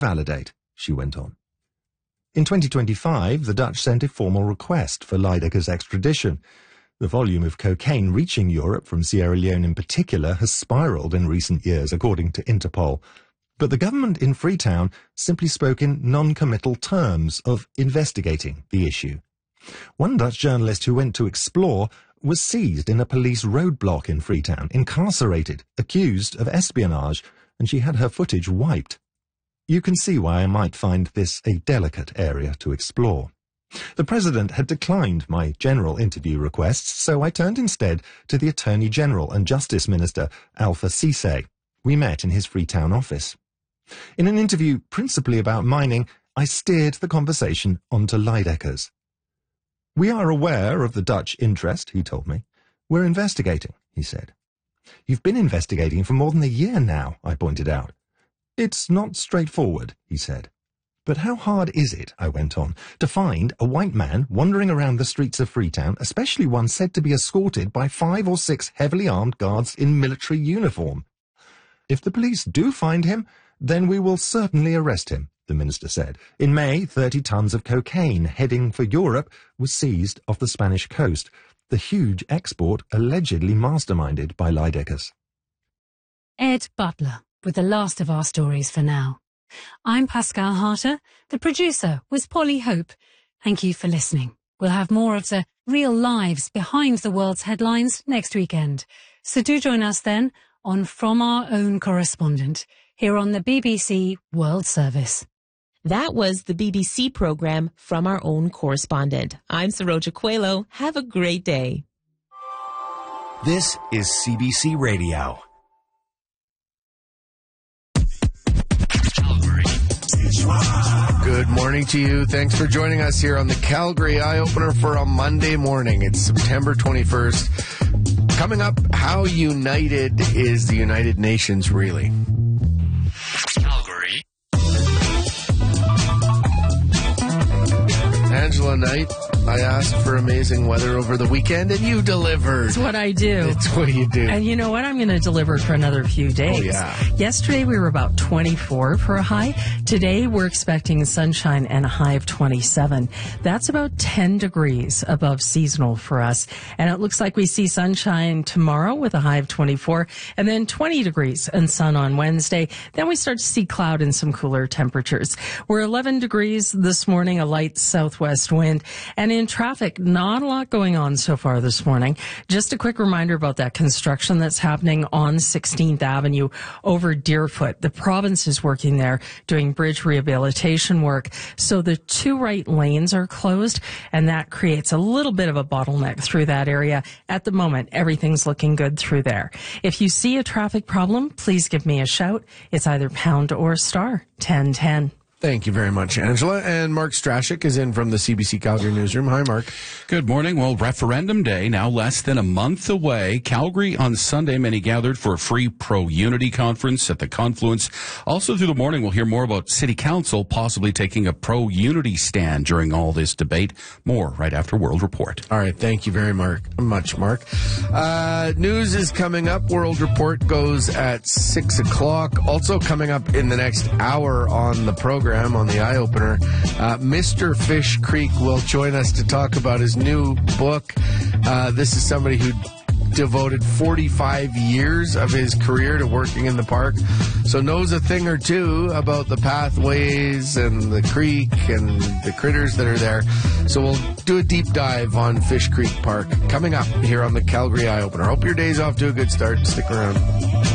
validate, she went on. In 2025, the Dutch sent a formal request for Lydekker's extradition. The volume of cocaine reaching Europe from Sierra Leone in particular has spiraled in recent years, according to Interpol. But the government in Freetown simply spoke in non-committal terms of investigating the issue. One Dutch journalist who went to explore was seized in a police roadblock in Freetown, incarcerated, accused of espionage, and she had her footage wiped. You can see why I might find this a delicate area to explore. The President had declined my general interview requests, so I turned instead to the Attorney General and Justice Minister, Alpha Ceesay. We met in his Freetown office. In an interview principally about mining, I steered the conversation onto Lydekker's. "We are aware of the Dutch interest," he told me. "We're investigating," he said. "You've been investigating for more than a year now," I pointed out. "It's not straightforward," he said. "But how hard is it," I went on, "to find a white man wandering around the streets of Freetown, especially one said to be escorted by 5 or 6 heavily armed guards in military uniform?" "If the police do find him, then we will certainly arrest him," the minister said. In May, 30 tons of cocaine heading for Europe was seized off the Spanish coast, the huge export allegedly masterminded by Lydekker's. Ed Butler with the last of our stories for now. I'm Pascal Harter. The producer was Polly Hope. Thank you for listening. We'll have more of the real lives behind the world's headlines next weekend. So do join us then on From Our Own Correspondent here on the BBC World Service. That was the BBC program From Our Own Correspondent. I'm Saroja Coelho. Have a great day. This is CBC Radio. Good morning to you. Thanks for joining us here on the Calgary Eye Opener for a Monday morning. It's September 21st. Coming up, how united is the United Nations really? Calgary. Angela Knight, I asked for amazing weather over the weekend, and you delivered. That's what I do. It's what you do. And you know what? I'm going to deliver for another few days. Oh, yeah. Yesterday, we were about 24 for a high. Today, we're expecting sunshine and a high of 27. That's about 10 degrees above seasonal for us. And it looks like we see sunshine tomorrow with a high of 24, and then 20 degrees and sun on Wednesday. Then we start to see cloud and some cooler temperatures. We're 11 degrees this morning, a light southwest wind. And in traffic, not a lot going on so far this morning. Just a quick reminder about that construction that's happening on 16th Avenue over Deerfoot. The province is working there doing bridge rehabilitation work. So the 2 right lanes are closed, and that creates a little bit of a bottleneck through that area. At the moment, everything's looking good through there. If you see a traffic problem, please give me a shout. It's either pound or star 1010. Thank you very much, Angela. And Mark Strashik is in from the CBC Calgary newsroom. Hi, Mark. Good morning. Well, Referendum Day now less than a month away. Calgary on Sunday, many gathered for a free pro-unity conference at the Confluence. Also through the morning, we'll hear more about City Council possibly taking a pro-unity stand during all this debate. More right after World Report. All right. Thank you very much, Mark. News is coming up. World Report goes at 6 o'clock. Also coming up in the next hour on the program, on the Eye Opener, Mr. Fish Creek will join us to talk about his new book. This is somebody who devoted 45 years of his career to working in the park, so knows a thing or two about the pathways and the creek and the critters that are there. So we'll do a deep dive on Fish Creek Park coming up here on the Calgary Eye Opener. Hope your day's off to a good start. Stick around.